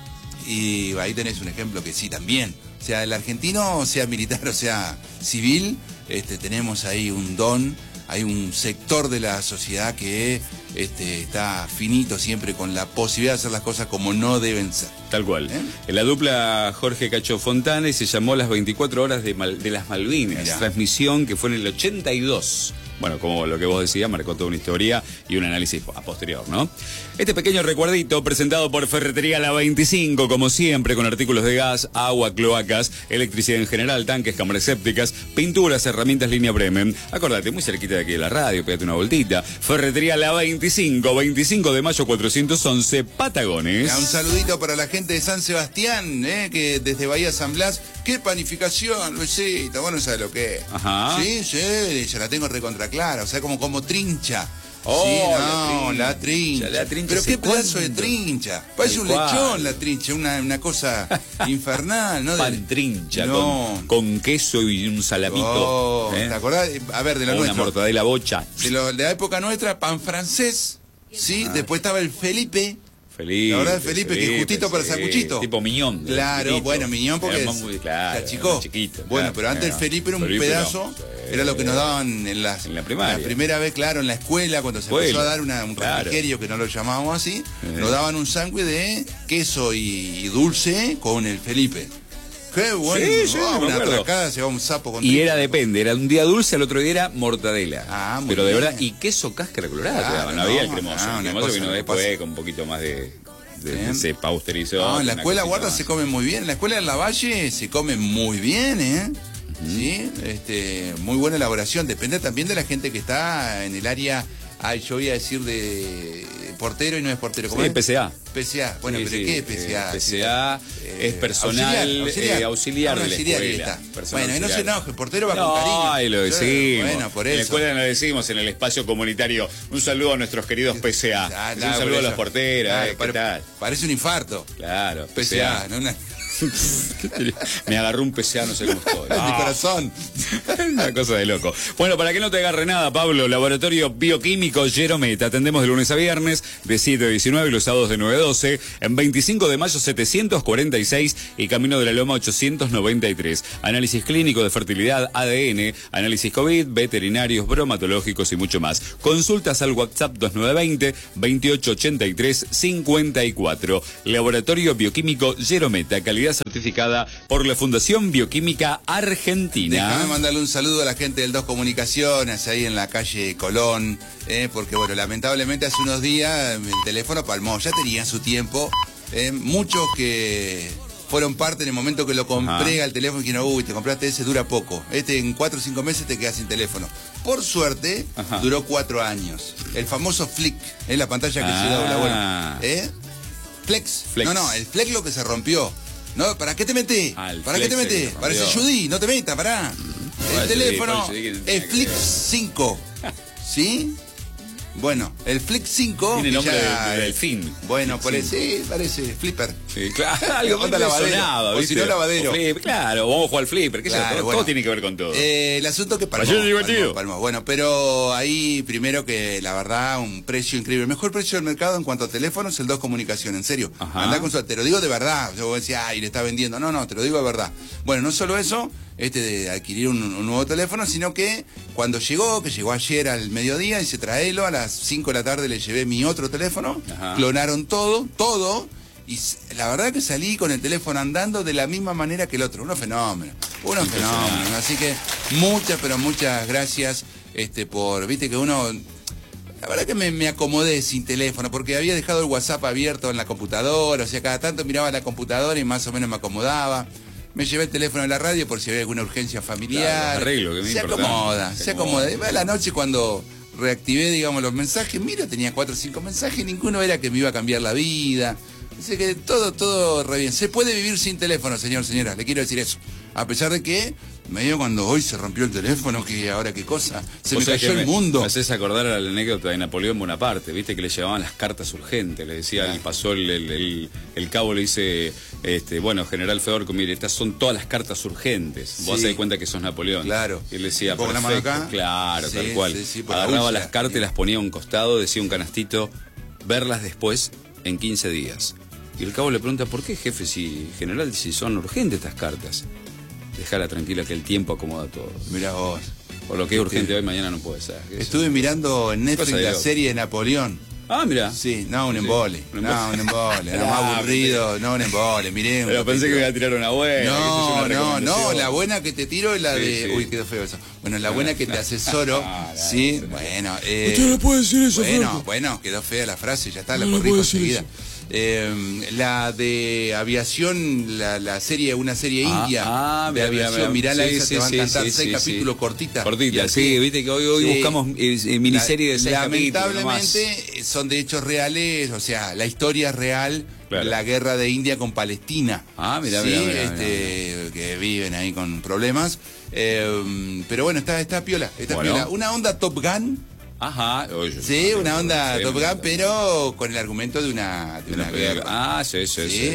Y ahí tenés un ejemplo que sí también. O sea, el argentino, sea militar o sea civil, tenemos ahí un don, hay un sector de la sociedad que está finito siempre con la posibilidad de hacer las cosas como no deben ser. Tal cual. En la dupla Jorge Cacho Fontana y se llamó Las 24 horas de las Malvinas. Mirá. Transmisión que fue en el 82. Bueno, como lo que vos decías, marcó toda una historia y un análisis a posterior, ¿no? Este pequeño recuerdito presentado por Ferretería La 25, como siempre, con artículos de gas, agua, cloacas, electricidad en general, tanques, cámaras sépticas, pinturas, herramientas línea Bremen. Acordate, muy cerquita de aquí de la radio, pégate una voltita. Ferretería La 25, 25 de mayo 411, Patagones. Un saludito para la gente de San Sebastián, que desde Bahía San Blas. ¡Qué panificación, Luisito! Bueno, ¿sabes lo que es? Ajá. Sí, ya la tengo recontra clara, o sea, como trincha. Oh, sí, la trincha. Pero qué pedazo de trincha. Parece un lechón la trincha, una cosa infernal, ¿no? Pan trincha, con queso y un salamito. ¿Te acordás? A ver, de lo nuestro. Una mortadela bocha. De la época nuestra, pan francés, ¿sí? Después estaba el Felipe. La verdad es Felipe, que justito para sacuchito. Tipo miñón. Claro, chiquito. Bueno, miñón porque era chico. Chiquito. Bueno, pero antes el Felipe era un pedazo, era lo que nos daban en la primaria. La primera vez, claro, en la escuela, cuando se empezó a dar un refrigerio, que no lo llamábamos así, nos daban un sándwich de queso y dulce con el Felipe. Qué bueno, sí, una atracada, se va un sapo con y era depende, era un día dulce, al otro día era mortadela. Pero de bien. verdad, y queso cáscara colorada, claro, no había el cremoso. El cremoso cosa, vino después con un poquito más de se pausterizó. No, en la escuela Guarda se come muy bien, en la escuela de Lavalle se come muy bien, ¿sí? Muy buena elaboración, depende también de la gente que está en el área Ay, yo voy a decir de portero y no es portero. ¿Cómo Sí, es? PCA. PCA. Bueno, Sí, pero sí, ¿qué es PCA? PCA es personal auxiliar de la auxiliar, ahí escuela. está. Personal Bueno, y no se auxiliar. enoje, el portero va No, con cariño. ahí lo decimos. Bueno, por En la eso. escuela lo decimos, en el espacio comunitario. Un saludo a nuestros queridos PCA. Ah, Un claro, saludo a por los eso. porteros. Claro, ¿Qué tal? Parece un infarto. Claro, PCA, ¿no? Me agarró un PCA, no sé cómo estoy. Mi corazón. Una cosa de loco. Bueno, para que no te agarre nada, Pablo, Laboratorio Bioquímico Jerome. Te atendemos de lunes a viernes, de 7 a 19 y los sábados de 9 a 12. En 25 de mayo 746 y Camino de la Loma 893. Análisis clínico de fertilidad, ADN, análisis COVID, veterinarios, bromatológicos y mucho más. Consultas al WhatsApp 2920-2883-54. Laboratorio Bioquímico Jerometa, calidad certificada por la Fundación Bioquímica Argentina. Déjame mandarle un saludo a la gente del Dos Comunicaciones, ahí en la calle Colón, porque bueno, lamentablemente hace unos días el teléfono palmó, ya tenía su tiempo, muchos que fueron parte en el momento que lo compré al teléfono y dijeron, uy, te compraste ese, dura poco, en 4 o 5 meses te quedas sin teléfono. Por suerte, duró 4 años. El famoso Flick, la pantalla que se dobla, bueno, Flex. No, el Flex lo que se rompió. No, ¿para qué te metés? ¿Para qué te metés? Parece Judy, no te metas, pará. El teléfono es Flix 5. ¿Sí? Bueno, el Flix 5... Tiene nombre de delfín. Bueno, sí, parece Flipper. Sí, claro, algo onda lavadero. sonaba, o ¿viste? si no, lavadero. Claro, vamos a jugar al flipper, Claro, todo tiene que ver con todo. El asunto que palmó. Bueno, pero ahí primero que la verdad, un precio increíble. El mejor precio del mercado en cuanto a teléfonos es el Dos Comunicación, en serio. Andá con te lo digo de verdad. Yo decía, ay, le está vendiendo. No, te lo digo de verdad. Bueno, no solo eso, de adquirir un nuevo teléfono, sino que cuando llegó ayer al mediodía, dice, traelo, a las 5 de la tarde le llevé mi otro teléfono, clonaron todo, y la verdad que salí con el teléfono andando de la misma manera que el otro. Unos fenómenos. Así que muchas gracias por, viste que uno... La verdad que me acomodé sin teléfono, porque había dejado el WhatsApp abierto en la computadora, o sea, cada tanto miraba la computadora y más o menos me acomodaba. Me llevé el teléfono de la radio por si había alguna urgencia familiar. Arreglo, que se acomoda. Y a la noche cuando reactivé, digamos, los mensajes, mira, tenía 4 o 5 mensajes, ninguno era que me iba a cambiar la vida. Así que todo re bien. Se puede vivir sin teléfono, señora, le quiero decir eso. A pesar de que, medio cuando hoy se rompió el teléfono, que ahora qué cosa, se me cayó el mundo. Me haces acordar a la anécdota de Napoleón Bonaparte, viste que le llevaban las cartas urgentes, le decía, pasó el cabo, le dice, bueno, general Fedorco, mire, estas son todas las cartas urgentes. Vos te das cuenta que sos Napoleón. Claro. Y él decía, ¿Pongo la mano acá? Claro, Sí, tal cual. sí, agarraba las cartas y las ponía a un costado, decía un canastito, verlas después en 15 días. Y el cabo le pregunta, ¿por qué, jefe, si general, si son urgentes estas cartas? Dejala tranquila que el tiempo acomoda todo. Mirá vos. Por lo que es urgente hoy, mañana no puede ser. Estuve mirando en Netflix la serie de Napoleón. Ah, mira. Sí, un embole. Un embole. Era más aburrido. No, un embole. Miré. Pero pensé que iba a tirar una buena. No. La buena que te tiro es la de... Uy, quedó feo eso. Bueno, la buena que te asesoro. Sí, bueno. Usted no puede decir eso, Bueno, quedó fea la frase. Ya está, la corrijo enseguida. La de aviación, la serie, una serie india de aviación, mirala esa, te va a encantar, 6 capítulos cortitas. Cortitas, sí, viste que hoy buscamos miniserie de 6 capítulos. Lamentablemente son de hechos reales, o sea, la historia real, la guerra de India con Palestina. Mirá. Que viven ahí con problemas. Pero bueno, está piola, piola. Una onda Top Gun. Sí, una onda Top Gun, pero con el argumento de una guerra. Sí.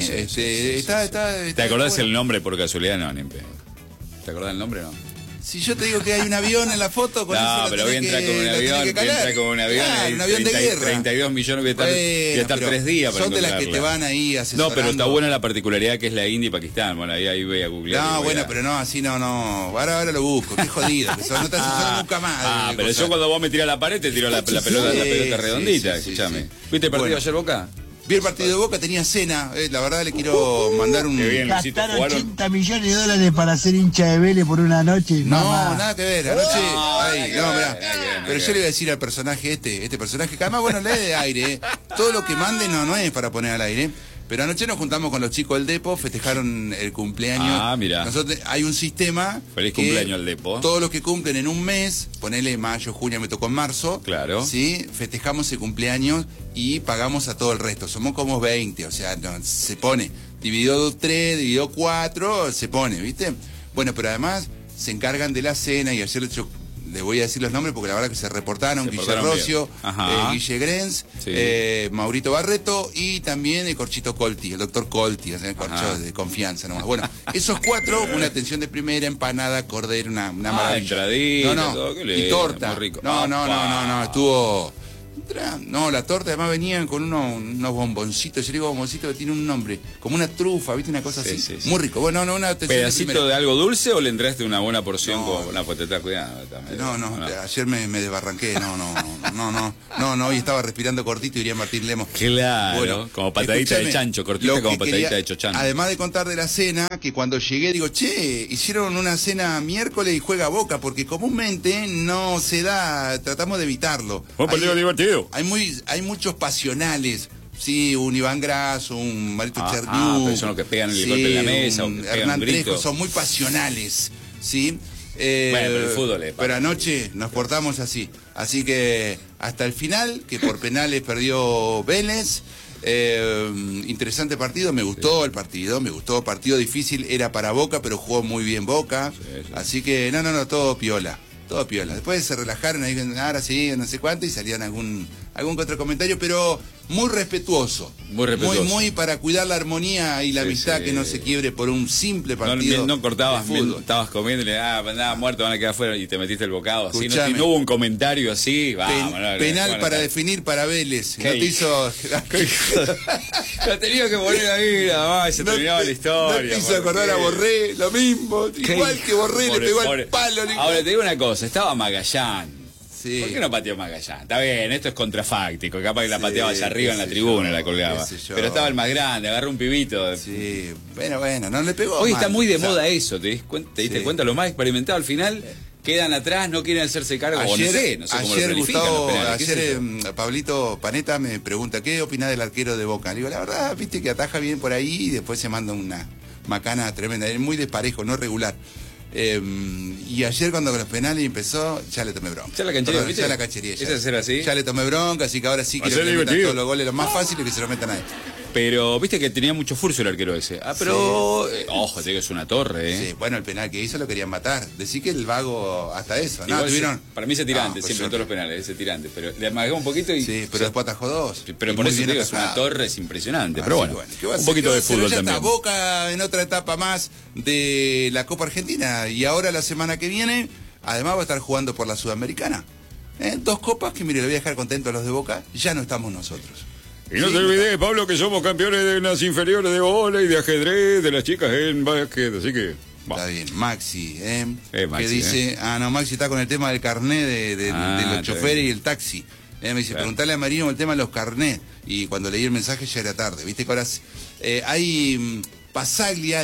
¿Te acordás el nombre por casualidad? No, ni en pedo. ¿Te acordás el nombre o no? Si yo te digo que hay un avión en la foto, con no, eso pero voy a entrar con un avión, Claro, un avión de guerra. 32 millones, voy a estar 3 días para son de las que te van ahí asesorando. No, pero está buena la particularidad que es la India y Pakistán. Bueno, ahí voy a googlear. No, bueno, pero no, así no. Ahora lo busco, qué jodido. Que no te asesoran nunca más. Pero yo cuando vos me tirás la pared, te tiro la pelota redondita. Escuchame. ¿Viste el partido ayer, Boca? Vi el partido de Boca, tenía cena. La verdad le quiero mandar un... Gastaron 80 millones de dólares para ser hincha de Vélez por una noche. No, nada que ver. Anoche... mirá. Pero yo le voy a decir al personaje este personaje que además, bueno, le de aire. Todo lo que mande no es para poner al aire. Pero anoche nos juntamos con los chicos del Depo, festejaron el cumpleaños. Ah, mira. Nosotros hay un sistema. Feliz cumpleaños al Depo. Todos los que cumplen en un mes, ponele mayo, junio, me tocó en marzo. Claro. Sí, festejamos el cumpleaños y pagamos a todo el resto. Somos como 20, o sea, no, se pone. Dividido 3, dividido 4, se pone, ¿viste? Bueno, pero además se encargan de la cena y ayer yo les voy a decir los nombres porque la verdad que se reportaron. Guille Rocio, Guille Grens, sí. Maurito Barreto y también el Corchito Colti, el doctor Colti, o sea, el corcho de confianza nomás. Bueno, esos 4, una atención de primera, empanada, cordero, una maravilla. Entradita, todo, qué lindo, y torta. muy rico. No, estuvo... No, la torta además venían con unos bomboncitos, yo digo bomboncitos que tiene un nombre, como una trufa, ¿viste? Una cosa así. Sí. Muy rico. Bueno, una ¿pedacito de algo dulce o le entraste una buena porción con una poteta? Cuidado también. No, ayer me desbarranqué, no, hoy estaba respirando cortito y iría Martín Lemos. Claro, bueno, como patadita de chancho, cortita como patadita de chochancho. Además de contar de la cena, que cuando llegué digo, che, hicieron una cena miércoles y juega Boca, porque comúnmente no se da, tratamos de evitarlo. Un partido divertido. Hay muchos pasionales, sí, un Iván Grasso, un Marito Cherdiú, pero son los que pegan el golpe en la mesa, o que Hernán un grito. Trejo, son muy pasionales, sí. Bueno, pero el fútbol es pero anoche nos portamos así que hasta el final, que por penales perdió Vélez. Interesante partido, me gustó partido difícil, era para Boca, pero jugó muy bien Boca, sí. Así que todo piola. Después se relajaron ahí, ahora sí, no sé cuánto, y salían algún que otro comentario, pero muy respetuoso. Muy para cuidar la armonía y la amistad, que no se quiebre por un simple partido. No cortabas, estabas comiendo y le andaba muerto, van a quedar afuera, y te metiste el bocado. Así, no hubo un comentario así, penal para definir para Vélez. No te hizo... Lo tenía que poner ahí, nada más, se terminaba la historia. No te hizo acordar a Borré, lo mismo. Igual que Borré le pegó al palo. Ahora te digo una cosa, estaba Magallán. Sí. ¿Por qué no pateó Magallán? Está bien, esto es contrafáctico, capaz que la pateaba hacia arriba en la tribuna, la colgaba. Pero estaba el más grande, agarró un pibito. Sí, bueno, no le pegó. Hoy está muy de moda eso, ¿te diste cuenta? Los más experimentados al final quedan atrás, no quieren hacerse cargo. Ayer, no sé cómo ayer lo Gustavo, penales, ayer Pablito Panetta me pregunta, ¿qué opina del arquero de Boca? Le digo, la verdad, viste que ataja bien por ahí y después se manda una macana tremenda. Es muy desparejo, no regular. Y ayer cuando con los penales empezó, ya le tomé bronca. Ya la canchería, ¿viste? Ya la cachería. ¿Es hacer así? Ya le tomé bronca, así que ahora sí quiero que le metan todos los goles, los más fáciles, que se los metan a él. Pero viste que tenía mucho furcio el arquero ese. Pero ojo, te digo, es una torre, ¿eh? Sí, bueno, el penal que hizo lo querían matar. Decí que el vago hasta eso, ¿no? Para mí ese tirante, siempre en todos los penales, ese tirante. Pero le amagó un poquito y... Sí, pero después atajó 2. Pero por eso te digo, es una torre, es impresionante. Pero bueno, un poquito de fútbol también. Está Boca en otra etapa más de la Copa Argentina. Y ahora la semana que viene, además va a estar jugando por la Sudamericana. 2 copas que, mire, le voy a dejar contento a los de Boca. Ya no estamos nosotros. Y no te olvides, Pablo, que somos campeones de las inferiores de vóley, de ajedrez, de las chicas en básquet, así que... Está bien, Maxi, Maxi, que dice, Maxi está con el tema del carnet de los choferes y el taxi. Me dice, preguntale a Marino el tema de los carnets. Y cuando leí el mensaje ya era tarde, viste que ahora hay Pasaglia,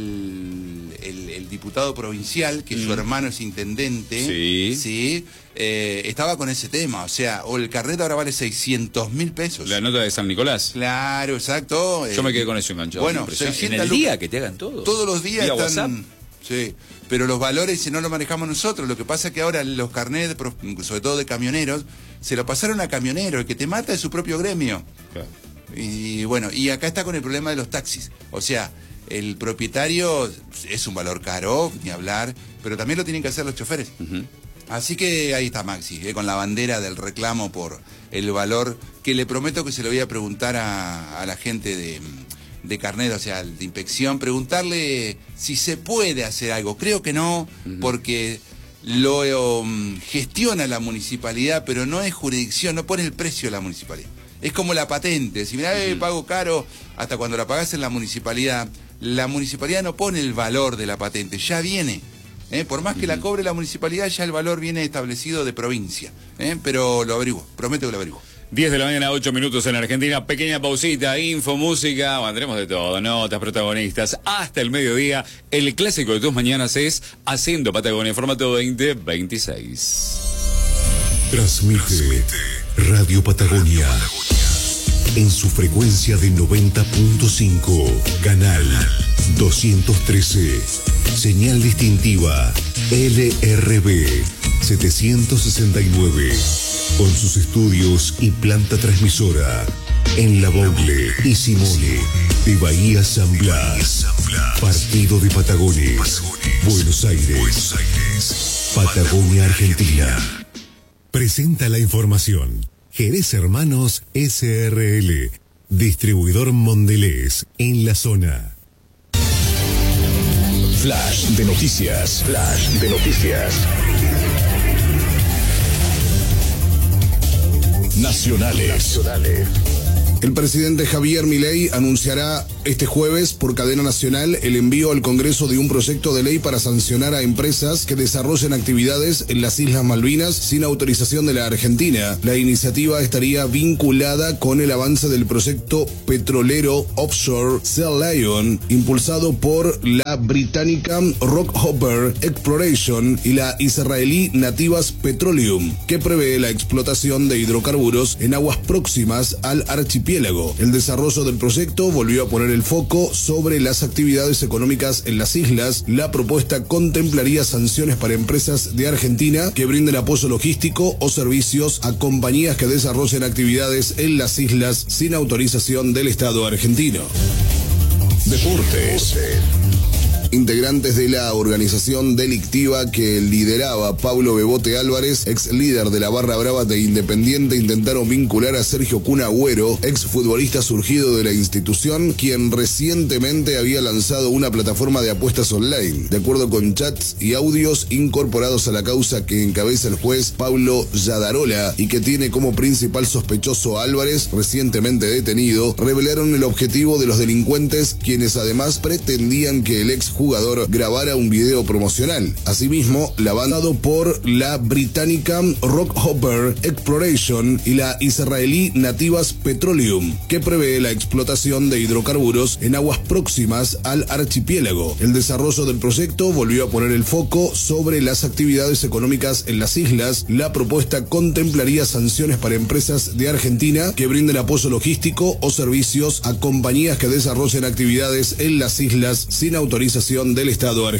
el diputado provincial, que su hermano es intendente, sí, estaba con ese tema, o el carnet ahora vale 600.000 pesos. La nota de San Nicolás. Claro, exacto. Yo me quedé con eso enganchado. Bueno, en el día que te hagan todo. Todos los días están... WhatsApp. Sí, pero los valores no los manejamos nosotros. Lo que pasa es que ahora los carnets, sobre todo de camioneros, se lo pasaron a camionero. El que te mata es su propio gremio. Claro. Y bueno, y acá está con el problema de los taxis. O sea, el propietario es un valor caro, ni hablar, pero también lo tienen que hacer los choferes. Así que ahí está Maxi, con la bandera del reclamo por el valor, que le prometo que se lo voy a preguntar a la gente de carnet, o sea, de inspección, preguntarle si se puede hacer algo. Creo que no, porque lo gestiona la municipalidad, pero no es jurisdicción, no pone el precio de la municipalidad. Es como la patente, si mirá, pago caro, hasta cuando la pagás en la municipalidad no pone el valor de la patente, ya viene. Por más que la cobre la municipalidad, ya el valor viene establecido de provincia. Pero lo averiguo, prometo que lo averiguo. 10 de la mañana, 8 minutos en Argentina, pequeña pausita, info, música, tendremos de todo, notas, protagonistas, hasta el mediodía. El clásico de tus mañanas es Haciendo Patagonia en formato 2026. Transmite Radio Patagonia. en su frecuencia de 90.5, canal 213, señal distintiva LRB 769, con sus estudios y planta transmisora en La Bogle y Simone de Bahía San Blas, partido de Patagones, Buenos Aires, Patagonia, Argentina. Presenta la información Jerez Hermanos SRL, distribuidor Mondelez en la zona. Flash de noticias. Flash de noticias. Nacionales. El presidente Javier Milei anunciará este jueves por cadena nacional el envío al Congreso de un proyecto de ley para sancionar a empresas que desarrollen actividades en las Islas Malvinas sin autorización de la Argentina. La iniciativa estaría vinculada con el avance del proyecto petrolero offshore Sea Lion, impulsado por la británica Rockhopper Exploration y la israelí Nativas Petroleum, que prevé la explotación de hidrocarburos en aguas próximas al archipiélago. El desarrollo del proyecto volvió a poner el foco sobre las actividades económicas en las islas. La propuesta contemplaría sanciones para empresas de Argentina que brinden apoyo logístico o servicios a compañías que desarrollen actividades en las islas sin autorización del Estado argentino. Deportes. Integrantes de la organización delictiva que lideraba Pablo Bebote Álvarez, ex líder de la barra brava de Independiente, intentaron vincular a Sergio Kun Agüero, ex futbolista surgido de la institución, quien recientemente había lanzado una plataforma de apuestas online. De acuerdo con chats y audios incorporados a la causa que encabeza el juez Pablo Yadarola y que tiene como principal sospechoso a Álvarez, recientemente detenido, revelaron el objetivo de los delincuentes, quienes además pretendían que el ex jugador grabara un video promocional. Asimismo, la banda por la británica Rockhopper Exploration y la israelí Nativas Petroleum, que prevé la explotación de hidrocarburos en aguas próximas al archipiélago. El desarrollo del proyecto volvió a poner el foco sobre las actividades económicas en las islas. La propuesta contemplaría sanciones para empresas de Argentina que brinden apoyo logístico o servicios a compañías que desarrollen actividades en las islas sin autorización del Estado argentino.